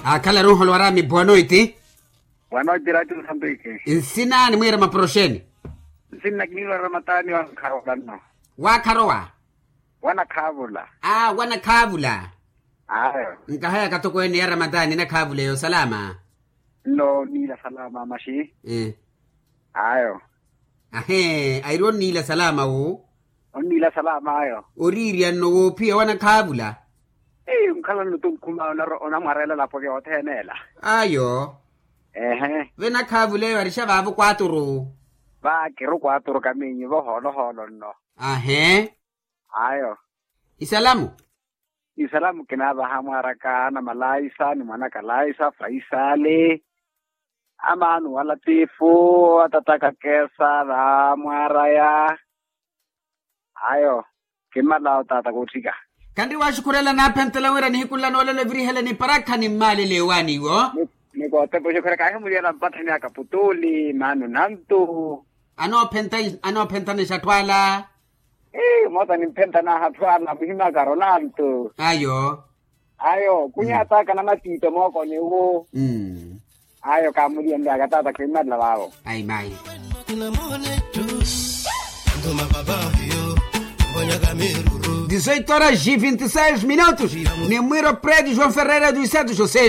Akala roho lwarami boa noite. Boa noite, Rádio Moçambique. Ensinani mwira maprosheni. Sina kinilo Ramatani wa Karolano. Wa karoa. Wana Kavula. Wana kavula. Ayo. Nkahaya katoko ene ya Ramadhani na kavula yo salama. No, nila salama mashi. Ayo. Airo nila salama o. Nila salama ayo. Oriri ano pia wana kavula. Mkala nutumkuma ona marela la poke otenela. Ayo. Vena kavula yo arisha vavu 4. Va kero 4 kaminyi vo holo no. Ayo. Isalamu. Isalamu kinaba hamwaraka na Malaisa ni mwana Kalaisa Faisale. Amanu wala tifu atataka kesa na mwaraya. Ayo. Kimala utata kutika. Kandi washukurela na pentela wera ni hikula no lele vrihele ni paraka ni mali lewani wo. Ni ko te pojo kare kahe mulia na patani akaputuli manu nantu. Ano penta ni shatwala. Mota ni penta na hatwala bihima Ronaldo. Ayo, kunya ataka na matito moko ni wo. Ayo kamulia ndia gatata kimala wao. Ai mai. Dezoito horas e 26 minutos. Número prédio João Ferreira dos Santos, ou seja,